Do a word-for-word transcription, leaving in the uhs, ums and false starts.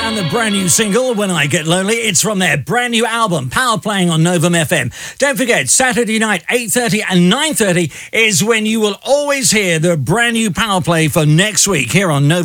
and the brand new single, When I Get Lonely. It's from their brand new album, Power Playing on Novum F M. Don't forget, Saturday night, eight thirty and nine thirty is when you will always hear the brand new Power Play for next week here on Novum.